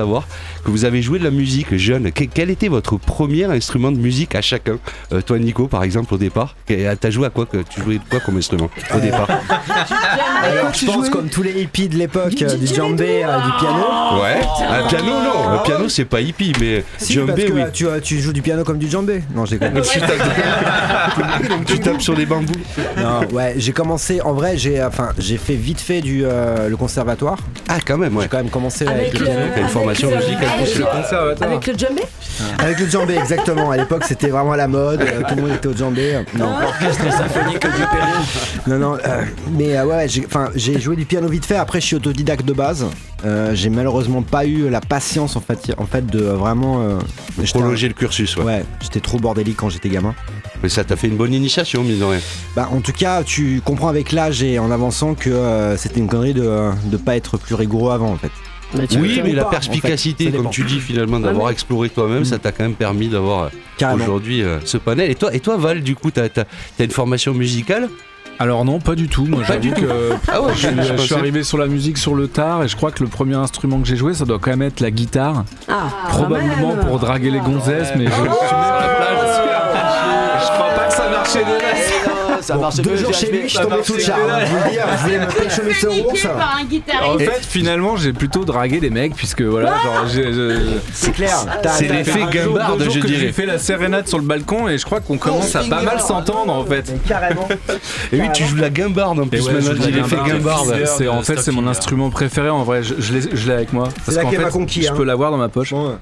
S9: que vous avez joué de la musique jeune. Que- quel était votre premier instrument de musique à chacun? Euh, Toi, Nico, par exemple, au départ, que- t'as joué à quoi que, Tu jouais quoi comme instrument au départ?
S3: Alors, je pense comme tous les hippies de l'époque, euh, du djembé, euh, du piano.
S9: Ouais, un piano, non. Le piano, c'est pas hippie, mais
S3: Si,
S9: djembé,
S3: parce que
S9: oui.
S3: euh, tu, euh, tu joues du piano comme du djembé. Non, j'ai compris.
S9: Tu tapes- tu tapes sur des bambous.
S3: Non, ouais, j'ai commencé. En vrai, j'ai, enfin, j'ai fait vite fait du euh, le conservatoire.
S9: Ah, quand même, ouais.
S3: J'ai quand même commencé
S1: Avec
S3: avec,
S1: le-
S3: le piano.
S9: T'as une formation
S1: avec le-
S9: musicale
S1: avec
S9: chez
S1: le-
S9: le conservatoire.
S1: Avec le djembé
S3: Avec le djembé, exactement. À l'époque, c'était vraiment à la mode. euh, tout le monde était au djembé. Non,
S2: Orchestre symphonique du Pérou.
S3: non, non. euh, mais euh, ouais, j'ai, enfin, j'ai joué du piano vite fait. Après, je suis autodidacte de base. Euh, j'ai malheureusement pas eu la patience en fait, en fait de euh, vraiment euh, j'étais
S9: Prolonger le cursus, ouais.
S3: Ouais, j'étais trop bordélique quand j'étais gamin.
S9: Mais ça t'a fait une bonne initiation, mine de rien.
S3: Bah, en tout cas, tu comprends avec l'âge et en avançant que euh, c'était une connerie de, de pas être plus rigoureux avant en fait.
S9: Oui, mais la
S3: pas,
S9: perspicacité,
S3: en fait, ça
S9: comme
S3: dépend.
S9: tu dis finalement, d'avoir exploré toi-même, ça t'a quand même permis d'avoir euh,
S3: Carrément.
S9: aujourd'hui euh, ce panel. Et toi, et toi Val, du coup, t'as, t'as, t'as une formation musicale?
S5: Alors non, pas du tout. Moi,
S9: Pas
S5: j'avoue
S9: du tout.
S5: que
S9: Ah ouais,
S5: je,
S9: je- je
S5: je suis
S9: pensais-
S5: arrivé sur la musique sur le tard et je crois que le premier instrument que j'ai joué, ça doit quand même être la guitare.
S1: Ah,
S5: Probablement
S1: quand même.
S5: pour draguer les gonzesses, mais je me suis mis sur la plage. Je crois pas que ça marchait de là.
S2: Ça marchait
S3: Deux
S2: mieux,
S3: jours
S2: j'ai
S3: chez lui,
S2: acheté.
S3: je suis tombé sous le charme. Je vous le dire, je voulais me pécho mes sœurs
S4: par un guitariste.
S5: En fait, finalement, j'ai plutôt dragué des mecs puisque voilà, genre j'ai. je-
S3: C'est clair. T'as-
S9: C'est
S3: t'as-
S9: l'effet
S5: un jour-
S9: Gumbard,
S5: l'autre jour
S9: je
S5: que
S9: dirais.
S5: J'ai fait la sérénade sur le balcon et je crois qu'on commence à pas mal s'entendre en fait.
S3: Carrément.
S9: Et oui, tu joues de la guimbarde en
S5: Et
S9: plus,
S5: ouais,
S9: maintenant,
S5: je joue
S9: il
S5: de la
S9: est fait
S5: guimbarde.
S9: guimbarde.
S5: C'est en
S2: de
S5: fait c'est mon
S2: Stockinger.
S5: instrument préféré en vrai. Je, je l'ai je l'ai avec moi parce
S3: là
S5: qu'en
S3: qu'elle m'a
S5: fait
S3: conquis,
S5: je
S3: hein.
S5: peux l'avoir dans ma poche.
S3: Bon,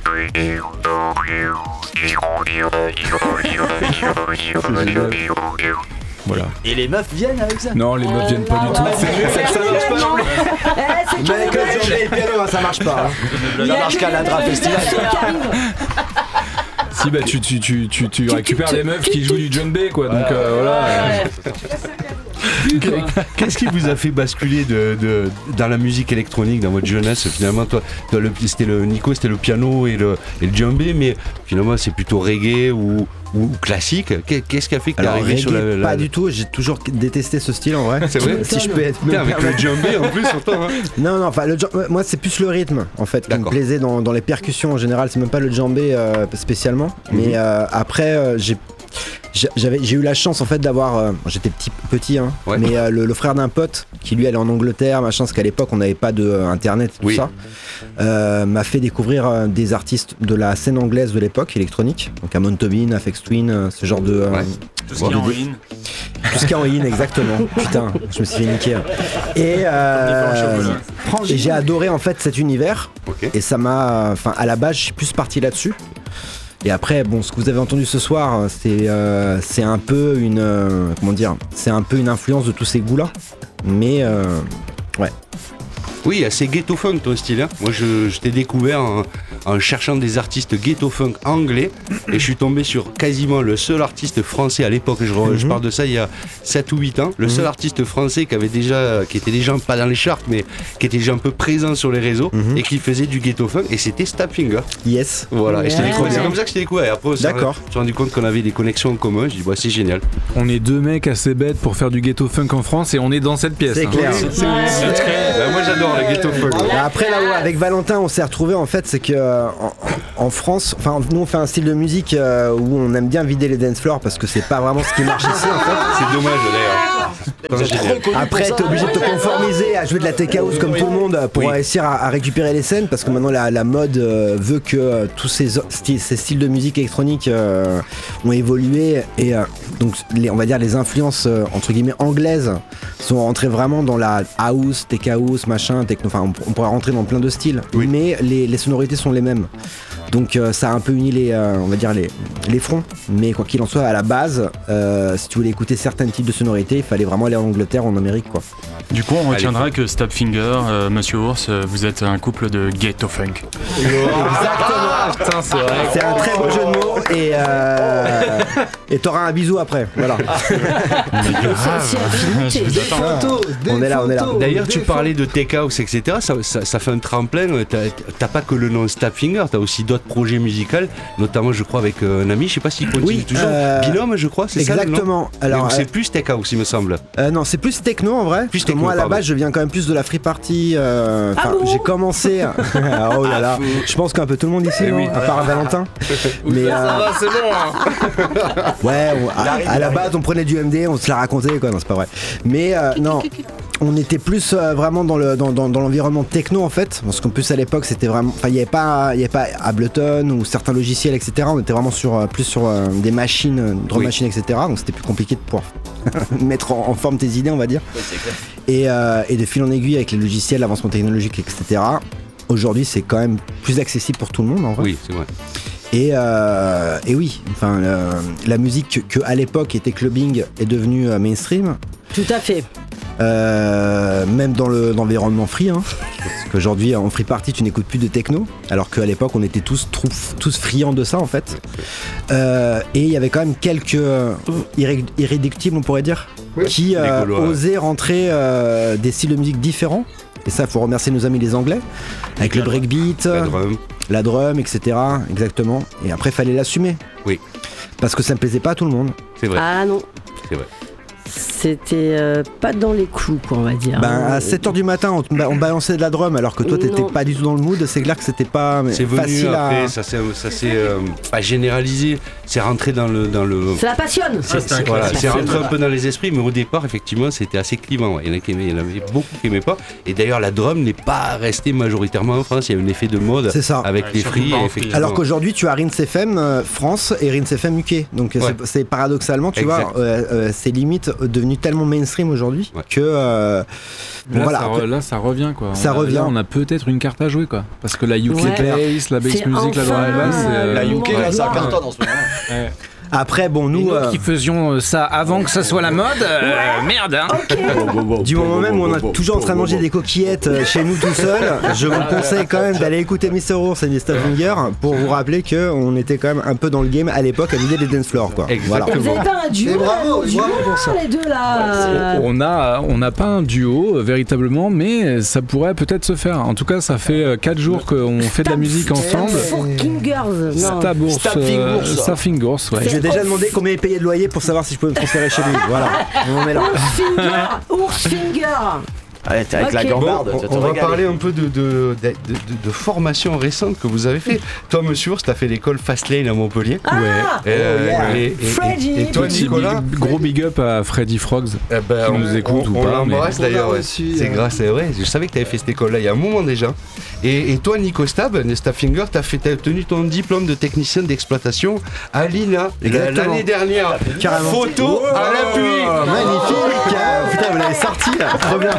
S5: Voilà.
S2: Et les meufs viennent avec ça.
S5: Non, les meufs viennent pas du tout. C'est- ça marche pas non plus.
S1: Eh, c'est
S3: mais avec le djembé et le piano, hein, ça marche pas. hein.
S2: Ça marche qu'à la Dra Festival.
S5: Si bah tu tu tu tu, tu récupères les meufs qui jouent du djembé quoi. Donc euh, voilà.
S9: Qu'est-ce qui vous a fait basculer de, de, dans la musique électronique dans votre jeunesse? Finalement, toi, toi, le, c'était le Nico, c'était le piano et le, et le djembé, mais finalement, c'est plutôt reggae ou, ou classique. Qu'est- Qu'est-ce qui a fait que t'es
S3: Alors,
S9: arrivé
S3: reggae,
S9: sur la, la-
S3: pas du tout. J'ai toujours détesté ce style en vrai.
S9: C'est vrai.
S3: Si je peux être. me
S9: Putain, avec le
S3: permettre.
S9: djembé en plus, surtout. Hein.
S3: Non, non, enfin, le djembe- moi c'est plus le rythme en fait qui me
S9: D'accord.
S3: plaisait dans, dans les percussions en général, c'est même pas le djembé euh, spécialement.
S9: Mhm.
S3: Mais euh, après, euh, j'ai. J'ai- J'avais, j'ai eu la chance en fait d'avoir, euh, j'étais petit, petit hein,
S9: Ouais.
S3: mais euh, le, le frère d'un pote qui lui allait en Angleterre, machin, parce qu'à l'époque on n'avait pas de euh, internet, tout
S9: Oui.
S3: ça, euh, m'a fait découvrir euh, des artistes de la scène anglaise de l'époque électronique, donc Amon Tobin, Aphex Twin, euh, ce genre de, euh,
S9: Ouais.
S2: Tout ce qui est en in.
S3: tout ce qui est en in, exactement. Putain, je me suis fait niquer. Et, euh, et j'ai adoré en fait cet univers.
S9: Ok.
S3: Et ça m'a, enfin, à la base, je suis plus parti là-dessus. Et après, bon, ce que vous avez entendu ce soir, c'est, euh, c'est un peu une, euh, comment dire, c'est un peu une influence de tous ces goûts-là. Mais euh, ouais.
S9: Oui, assez ghetto funk ton style. Hein. Moi, je, je t'ai découvert en, en cherchant des artistes ghetto funk anglais et je suis tombé sur quasiment le seul artiste français à l'époque. Je, re- je
S3: Mhm.
S9: parle de ça il y a sept ou huit ans. Le
S3: Mhm.
S9: seul artiste français qui avait déjà, qui était déjà pas dans les charts, mais qui était déjà un peu présent sur les réseaux
S3: Mhm.
S9: et qui faisait du ghetto funk. Et c'était Stapfinger.
S3: Yes.
S9: Voilà. Et je t'ai
S1: Ouais.
S9: découvert. C'est comme ça que je t'ai découvert. Et après, on s'est-
S3: D'accord.
S9: je me suis rendu compte qu'on avait des connexions en commun. Je dis, bah, c'est génial.
S5: On est deux mecs assez bêtes pour faire du ghetto funk en France et on est dans cette pièce.
S3: C'est
S5: hein.
S3: clair.
S9: Bah, moi, j'adore le ghetto funk.
S3: Bah, après là où avec Valentin on s'est retrouvé en fait c'est que euh, en, en France, enfin nous on fait un style de musique euh, où on aime bien vider les dance floors parce que c'est pas vraiment ce qui marche ici en fait.
S9: C'est dommage d'ailleurs.
S2: Vous êtes trop connu
S3: Après
S2: pour
S3: t'es
S2: ça.
S3: obligé de te conformiser à jouer de la tech house comme tout le monde pour
S9: Oui.
S3: réussir à, à récupérer les scènes parce que maintenant la, la mode euh, veut que euh, tous ces, o- sti- ces styles de musique électronique euh, ont évolué et euh, donc les, on va dire les influences euh, entre guillemets anglaises sont rentrées vraiment dans la house, tech house, machin, techno, enfin on, on pourrait rentrer dans plein de styles
S9: Oui.
S3: mais les, les sonorités sont les mêmes. Donc euh, ça a un peu uni les, euh, on va dire les, les fronts, mais quoi qu'il en soit, à la base, euh, si tu voulais écouter certains types de sonorités, il fallait vraiment aller en Angleterre ou en Amérique, quoi.
S13: Du coup, on retiendra que Stapfinger, euh, Monsieur Ours, euh, vous êtes un couple de ghetto funk.
S3: Exactement.
S5: Putain, c'est vrai.
S3: C'est un très beau jeu de mots et euh, et t'auras un bisou après. Voilà. On est là, on est là.
S9: D'ailleurs, tu parlais de tech house, et cetera. Ça, ça, ça fait un tremplin. T'as t'as pas que le nom Stapfinger, t'as aussi d'autres projet musical, notamment je crois avec euh, un ami, je sais pas s'il continue
S3: Oui,
S9: toujours.
S3: euh,
S9: Binôme, je crois, c'est ça.
S3: Exactement. Alors,
S9: c'est
S3: euh,
S9: plus tech house, il me semble.
S3: Euh, non, c'est plus techno en vrai. Plus
S9: techno,
S3: moi à la
S9: pardon.
S3: base, je viens quand même plus de la free party. euh,
S1: Ah
S3: enfin,
S1: bon
S3: j'ai commencé. à- oh là là. Je pense qu'un peu tout le monde ici,
S9: Eh
S3: non
S9: oui.
S3: à part Valentin. Mais
S2: Ça
S3: euh,
S2: va, c'est bon. Hein.
S3: ouais, on- à, à la base, on prenait du M D, on se la racontait quoi. Non, c'est pas vrai. Mais euh, non. On était plus euh, vraiment dans, le, dans, dans, dans l'environnement techno en fait, parce qu'en plus à l'époque c'était vraiment, enfin il n'y avait pas, il y avait pas Ableton ou certains logiciels et cetera. On était vraiment sur euh, plus sur euh, des machines, euh, drum
S9: Oui.
S3: machines et cetera. Donc c'était plus compliqué de pouvoir mettre en, en forme tes idées on va dire. Et, euh, et de fil en aiguille avec les logiciels, l'avancement technologique et cetera. Aujourd'hui c'est quand même plus accessible pour tout le monde en vrai.
S9: Oui, c'est vrai.
S3: Et, euh, et oui, enfin euh, la musique que, que à l'époque était clubbing est devenue euh, mainstream.
S1: Tout à fait.
S3: Euh, même dans le- l'environnement free, hein. Parce qu'aujourd'hui en free party tu n'écoutes plus de techno, alors qu'à l'époque on était tous, trouf- tous friands de ça en fait. Euh, et il y avait quand même quelques euh, irré- irréductibles on pourrait dire, qui euh,
S9: Les Gaulois, ouais.
S3: osaient rentrer euh, des styles de musique différents. Et ça faut remercier nos amis les Anglais, avec le breakbeat,
S9: La drum.
S3: la drum, et cetera. Exactement. Et après fallait l'assumer.
S9: Oui.
S3: Parce que ça ne plaisait pas à tout le monde.
S9: C'est vrai.
S1: Ah non.
S9: C'est vrai.
S1: C'était euh, pas dans les clous, quoi, on va dire.
S3: Ben, à sept heures du matin, on, te ba- on balançait de la drum alors que toi t'étais
S1: Non.
S3: pas du tout dans le mood. C'est clair que c'était pas mais
S9: C'est venu
S3: facile
S9: après,
S3: à.
S9: ça s'est ça s'est, euh, pas généralisé, c'est rentré dans le dans le.
S1: Ça la passionne.
S9: C'est, c'est- voilà, c'est rentré un peu dans les esprits, mais au départ, effectivement, c'était assez clivant. Ouais. Il y en a qui aimaient, il y en avait beaucoup qui n'aimaient pas. Et d'ailleurs, la drum n'est pas restée majoritairement en France. Il y a un effet de mode
S3: C'est ça.
S9: avec
S13: Ouais,
S9: les
S13: surtout
S9: free.
S13: pas en
S9: et
S13: free.
S9: effectivement.
S3: Alors qu'aujourd'hui, tu as Rinse F M euh, France et Rinse F M U K. Donc euh,
S9: Ouais.
S3: c'est, c'est paradoxalement, tu
S9: Exact.
S3: vois, euh, euh, c'est limite devenu tellement mainstream aujourd'hui
S9: Ouais.
S3: que. euh, bon,
S5: Là,
S3: voilà.
S5: ça, re-
S3: après-
S5: là, ça revient quoi.
S3: Ça
S5: On a-
S3: revient.
S5: Là, on a peut-être une carte à jouer quoi. Parce que la U K
S1: Ouais.
S5: Playlist, la bass
S1: C'est
S5: music, la
S1: enfin,
S5: drum and bass, c'est, euh,
S7: La U K,
S1: Ouais.
S7: là, ça cartonne en ce moment.
S5: ouais.
S3: Après, bon, nous.
S14: Nous
S3: euh,
S14: qui faisions ça avant que ça soit la mode, euh, merde hein.
S3: Du moment même où on est toujours en train de manger des coquillettes euh, chez nous tout seul, je vous conseille quand même d'aller écouter mister Ours et mister Finger pour vous rappeler qu'on était quand même un peu dans le game à l'époque à vider les dance floors quoi. Voilà.
S1: Vous avez pas un duo,
S8: Et bravo,
S1: là, un duo,
S8: bravo pour ça.
S1: les deux là.
S5: On a, on n'a pas un duo euh, véritablement, mais ça pourrait peut-être se faire. En tout cas, ça fait quatre jours qu'on fait de la musique ensemble.
S1: Fucking girls. Non.
S5: Stabours,
S7: Staffingers.
S5: euh, Staffingers, ouais.
S3: Je vais déjà demander combien il payait de loyer pour savoir si je peux me transférer chez lui. Voilà. On en est là.
S1: Ourfinger. Ourfinger.
S7: Allez, t'es avec la
S1: Ok.
S7: gambarde,
S9: Bon,
S7: tu vas te
S9: on, on va
S7: régaler.
S9: parler un peu de, de, de, de- de formation récente que vous avez fait. Toi, monsieur Ours, t'as fait l'école Fastlane à Montpellier.
S1: Ah,
S9: Euh,
S3: yeah.
S9: et, et- et-
S1: Freddy.
S9: et toi,
S5: Petit
S9: Nicolas,
S5: big- gros big up à Freddy Frogs.
S9: eh ben,
S5: qui
S9: on,
S5: nous écoute
S9: on-
S5: ou
S9: on
S5: pas,
S9: l'embrasse
S8: mais-
S9: d'ailleurs.
S8: On l'a
S9: ouais.
S8: reçu,
S9: C'est
S8: euh.
S9: grâce à ouais, je savais que tu avais fait cette école-là il y a un moment déjà. Et, et toi, Nico Stab, Staffinger, tu as obtenu ton diplôme de technicien d'exploitation à l'I N A
S3: Exactement.
S9: l'année dernière.
S3: Carrément.
S9: Photo à l'appui.
S3: Oh, magnifique. Ah, putain, vous l'avez sorti là. Trop bien.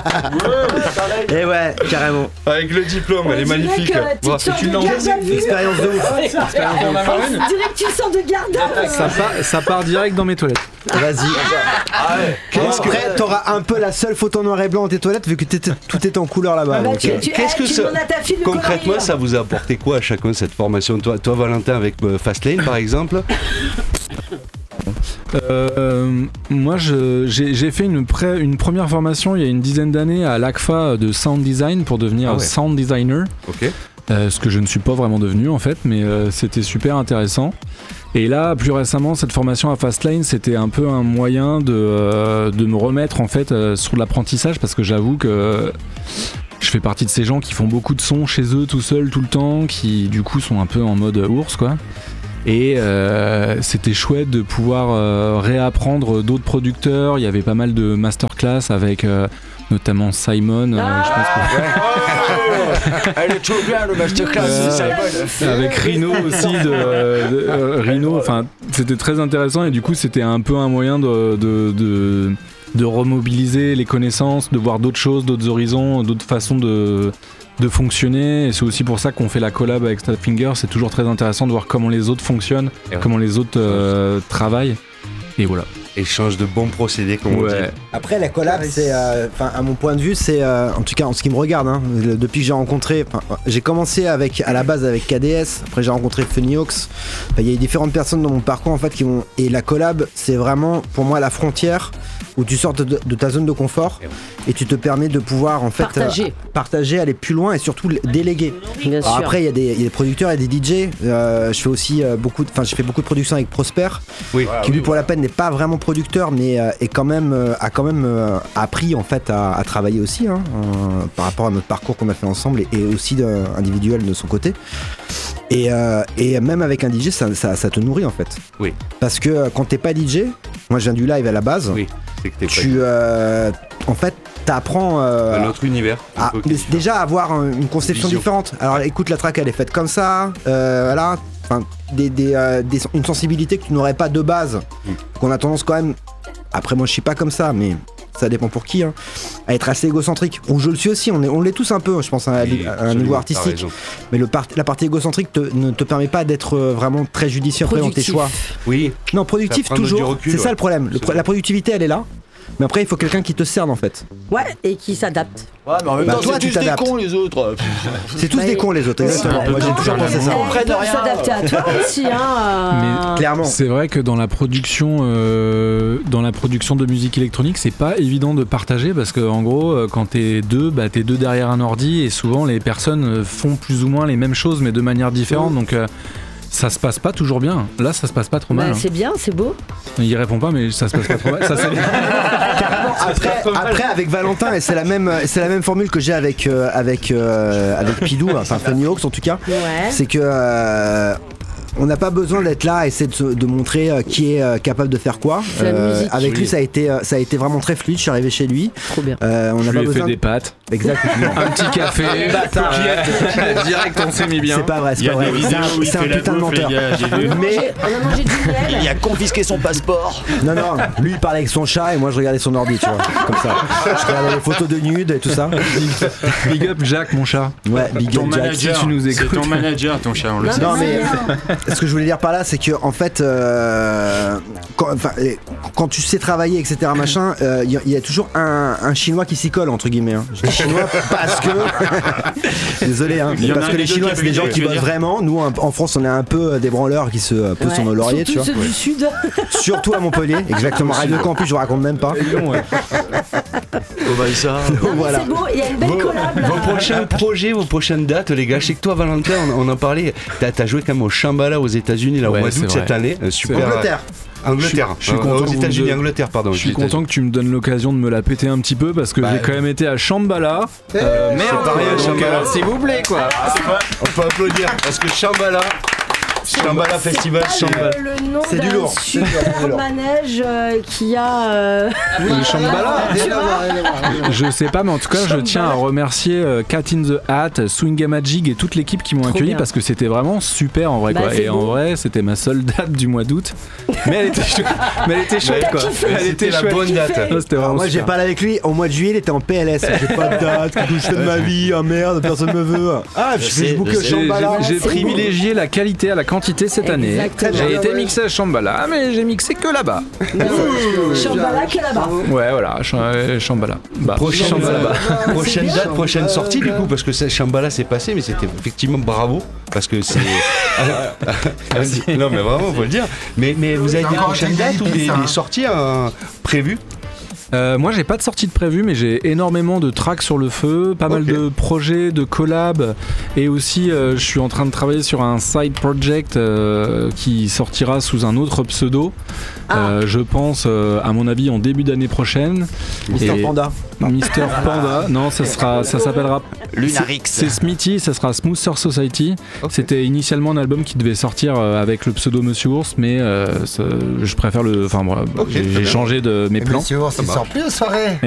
S3: Et ouais, carrément.
S9: Avec le diplôme, elle est
S1: On dirait
S9: magnifique.
S1: que
S9: Bon,
S1: tu sors
S9: tu
S1: de
S9: l'en-
S1: garde à vue.
S3: Expérience de ouf.
S1: On dirait que tu sors de garde à vue.
S5: Ça part, ça part direct dans mes toilettes.
S3: Vas-y. Après, t'auras un peu la seule photo en noir et blanc dans tes toilettes vu que t'étais- tout est en couleur là-bas.
S1: Bah,
S3: donc,
S1: tu-
S3: euh,
S1: tu-
S9: Qu'est-ce
S1: eh,
S9: que
S1: tu
S9: ça-
S1: demandes à ta fille de
S9: Concrètement,
S1: colorer.
S9: ça vous a apporté quoi à chacun cette formation toi, toi, Valentin, avec euh, Fastlane par exemple.
S5: Euh, moi, je- j'ai j'ai fait une, pré- une première formation il y a une dizaine d'années à l'A C F A de sound design pour devenir
S9: Ah ouais.
S5: sound designer.
S9: Ok.
S5: Euh, ce que je ne suis pas vraiment devenu en fait, mais euh, c'était super intéressant. Et là, plus récemment, cette formation à Fastlane, c'était un peu un moyen de, euh, de me remettre en fait euh, sur l'apprentissage parce que j'avoue que je fais partie de ces gens qui font beaucoup de sons chez eux tout seuls tout le temps, qui du coup sont un peu en mode ours quoi. Et euh, c'était chouette de pouvoir euh, réapprendre d'autres producteurs. Il y avait pas mal de masterclass avec euh, notamment Simon. euh, je pense que-
S7: Elle est trop bien le masterclass,
S5: Euh,
S7: c'est Simon.
S5: avec Rino aussi de, de- euh, Rino, enfin c'était très intéressant et du coup c'était un peu un moyen de, de, de, de remobiliser les connaissances, de voir d'autres choses, d'autres horizons, d'autres façons de, de fonctionner. Et c'est aussi pour ça qu'on fait la collab avec Staffinger. C'est toujours très intéressant de voir comment les autres fonctionnent,
S9: Et ouais.
S5: comment les autres euh, travaillent. Et voilà.
S9: Échange de bons procédés, comme on dit.
S5: Ouais.
S3: Après la collab, c'est, euh, enfin à mon point de vue, c'est, euh, en tout cas en ce qui me regarde, hein, le- depuis que j'ai rencontré, enfin, j'ai commencé avec, à la base avec K D S, après j'ai rencontré Funny Hawks. Enfin, il y a eu différentes personnes dans mon parcours en fait qui vont, et la collab, c'est vraiment pour moi la frontière où tu sors de, de ta zone de confort et tu te permets de pouvoir en fait
S1: Partager.
S3: euh, partager, aller plus loin et surtout l- déléguer.
S1: Bien
S3: Alors
S1: sûr.
S3: après il y, a des- il y a des producteurs et des D J. Euh, je fais aussi euh, beaucoup, de- enfin j'ai fait beaucoup de productions avec Prosper,
S9: Oui.
S3: qui lui pour la peine n'est pas vraiment producteur, mais euh, est quand même euh, a quand même euh, appris en fait à, à travailler aussi hein, euh, par rapport à notre parcours qu'on a fait ensemble et, et aussi de- individuel de son côté. Et, euh, et même avec un D J, ça, ça, ça te nourrit en fait.
S9: Oui.
S3: Parce que euh, quand t'es pas D J, moi je viens du live à la base.
S9: Oui, c'est que t'es pas
S3: Tu, euh, en fait, t'apprends euh,
S9: un autre univers.
S3: à-
S9: Ok.
S3: mais déjà à avoir un- une conception
S9: Vision.
S3: différente. Alors écoute, la track elle est faite comme ça, euh, voilà, enfin, des, des, euh, des- une sensibilité que tu n'aurais pas de base,
S9: Mm.
S3: qu'on a tendance quand même. Après moi je suis pas comme ça, mais ça dépend pour qui, hein, à être assez égocentrique. Ou je le suis aussi, on est, on l'est tous un peu, je pense, à, à
S9: Oui,
S3: un
S9: absolument,
S3: niveau
S9: t'as
S3: artistique.
S9: raison.
S3: Mais le part- la partie égocentrique te- ne te permet pas d'être euh, vraiment très judicieux après dans tes
S1: Productif.
S3: choix.
S9: Oui.
S3: Non, productif
S9: Ça prend du
S3: toujours.
S9: recul,
S3: C'est
S9: ouais.
S3: ça le problème. Le pro- la productivité elle est là. Mais après, il faut quelqu'un qui te cerne en fait.
S1: Ouais, et qui s'adapte.
S11: Ouais, mais en même
S3: Bah,
S11: temps,
S3: toi,
S11: c'est
S3: tu
S11: tous des
S3: t'adaptes.
S11: cons, les autres.
S3: C'est tous
S1: Bah,
S3: des cons les autres, exactement.
S13: un peu
S3: Moi j'ai
S13: comme
S3: toujours
S13: faire
S3: pensé ça.
S13: l'amour.
S1: Ils
S11: Près de
S1: peuvent
S11: rien.
S1: s'adapter à toi aussi, hein. euh,
S3: Clairement.
S5: C'est vrai que dans la production, euh, dans la production de musique électronique, c'est pas évident de partager parce que en gros, euh, quand t'es deux, bah t'es deux derrière un ordi et souvent les personnes euh, font plus ou moins les mêmes choses mais de manière différente. Donc euh, ça se passe pas toujours bien. Là, ça se passe pas trop
S1: bah,
S5: mal. hein.
S1: c'est bien, c'est beau.
S5: Il répond pas, mais ça se passe pas trop mal. Ça, c'est-
S3: Carrément. Après, après avec Valentin, et c'est la même, c'est la même formule que j'ai avec euh, avec euh, avec Pidou, enfin Funny Hawks en tout cas.
S1: Ouais.
S3: C'est que euh, on n'a pas besoin d'être là et essayer de, se- de montrer euh, qui est euh, capable de faire quoi.
S1: C'est la musique.
S3: Avec
S9: Oui.
S3: lui, ça a été euh, ça a été vraiment très fluide. Je suis arrivé chez lui.
S1: Trop bien.
S3: Euh, on
S5: Je
S3: n'a
S5: lui
S3: pas
S5: ai fait
S3: besoin.
S5: des pâtes,
S3: Exactement.
S5: un petit café. euh, direct, on s'est mis bien.
S3: C'est pas vrai, c'est
S13: Il y
S3: pas
S13: a
S3: vrai.
S13: des
S3: C'est
S13: vidéos
S3: un,
S13: où il
S3: c'est un
S13: fait la
S3: putain de
S13: bouffe, les
S3: menteur.
S13: gars, j'ai vu.
S3: Mais
S1: On a mangé du miel.
S11: Il a confisqué son passeport.
S3: non, non, lui il parlait avec son chat et moi je regardais son ordi, tu vois, comme ça. Je regardais les photos de nude et tout ça.
S5: Big up Jack, mon chat.
S3: Ouais, big
S13: Ton
S3: up Jack.
S13: manager,
S5: si tu nous
S13: c'est
S5: écoutes.
S13: ton manager, ton chat, on le
S1: Non,
S13: sait.
S3: Non mais
S1: non.
S3: ce que je voulais dire par là c'est que en fait euh, quand, enfin, eh, quand tu sais travailler etc machin il euh, y, a- y a toujours un, un chinois qui s'y colle entre guillemets hein. Je dis chinois parce que désolé hein,
S13: Il y en
S3: parce
S13: a
S3: que
S13: un
S3: les
S13: des deux
S3: chinois
S13: qui a
S3: c'est des
S13: pu
S3: gens
S13: dire,
S3: qui
S13: tu veux
S3: bossent
S13: dire.
S3: vraiment. Nous en en France on est un peu euh, des branleurs qui se euh, posent
S1: Ouais.
S3: sur nos lauriers tu
S1: Surtout
S3: vois.
S1: ceux du sud.
S3: Surtout à Montpellier exactement. Radio Campus je vous raconte même pas.
S11: Oh bah ça.
S1: Non, mais
S3: Voilà.
S1: c'est beau, il y a une belle
S9: Vos,
S1: collab là.
S9: vos prochains projets, vos prochaines dates, les gars. Je sais que toi, Valentin, on, on en parlait. T'as as joué quand même au Shambhala aux États-Unis là au
S5: Ouais,
S9: mois
S5: c'est
S9: d'août
S5: vrai.
S9: cette année. Euh, Super.
S3: Angleterre.
S9: Angleterre.
S5: Je suis
S9: Euh,
S5: content
S9: aux
S5: que vous
S9: États-Unis,
S5: me-
S9: Angleterre, pardon.
S5: Je suis
S9: J'étais-
S5: content que tu me donnes l'occasion de me la péter un petit peu parce que
S9: Bah,
S5: j'ai quand même été à Shambhala. Euh,
S3: Eh,
S5: merde,
S9: c'est pas rien,
S5: donc,
S9: Shambhala.
S5: euh, s'il vous plaît quoi.
S9: On peut applaudir parce que Shambhala, Shambhala Festival,
S1: C'est
S9: Shambhala.
S1: pas le, le nom
S3: C'est du
S1: d'un
S3: lourd, c'est du lourd, c'est du
S1: super
S3: lourd.
S1: manège euh, qui a. euh,
S5: Le Shambhala.
S8: Rien à voir, rien à voir, rien à voir.
S5: Je sais pas, mais en tout cas, je tiens à remercier euh, Cat in the Hat, Swing Magic et toute l'équipe qui m'ont
S1: Trop
S5: accueilli
S1: bien.
S5: parce que c'était vraiment super en vrai
S1: Bah,
S5: quoi.
S1: c'est
S5: Et en
S1: beau.
S5: vrai, c'était ma seule date du mois d'août. Mais elle était chouette, mais elle était chouette quoi. Elle
S9: C'était
S5: était
S9: la
S5: chouette.
S9: bonne date.
S5: Non, c'était
S3: Alors
S5: vraiment
S3: moi j'ai
S5: super.
S3: parlé avec lui au mois de juillet il était en P L S. J'ai pas de date, qu'est-ce que je fais de ma vie, ah merde personne me veut. Ah je
S11: Je
S3: fais
S11: sais,
S3: je boucle
S11: je
S3: au
S11: sais.
S5: J'ai-
S3: Shambhala.
S5: J'ai j'ai
S1: c'est
S5: privilégié la qualité à la quantité cette année.
S1: Exactement.
S5: J'ai été
S3: Ouais.
S5: mixé à Shambhala, mais j'ai mixé que là-bas.
S1: Shambhala que là-bas.
S5: Ouais, voilà, Ch- euh, Shambhala. Bah,
S9: Prochaine,
S5: Shambhala.
S9: euh, prochaine
S1: bien.
S9: date, prochaine sortie du coup, parce que ça, Shambhala c'est passé, mais c'était effectivement bravo, parce que c'est. non mais vraiment, faut le dire. Mais, mais vous avez des prochaines dates ou des, des sorties euh, prévues?
S5: Euh, moi, j'ai pas de sortie de prévue, mais j'ai énormément de tracks sur le feu, pas mal
S9: Ok.
S5: de projets, de collabs, et aussi euh, je suis en train de travailler sur un side project euh, qui sortira sous un autre pseudo. Euh, je pense, euh, à mon avis, en début d'année prochaine.
S3: Mister
S5: Et-
S3: Panda.
S5: Mister Panda. Non, ça sera, ça s'appellera.
S11: Lunarix.
S5: C'est Smithy, ça sera Smoother Society. C'était initialement un album qui devait sortir euh, avec le pseudo Monsieur Ours, mais euh, ça- je préfère le. Enfin, voilà,
S9: Ok,
S5: j'ai
S9: très
S5: j'ai
S9: bien.
S5: changé de mes plans.
S15: Monsieur Ours, il sort plus aux soirées.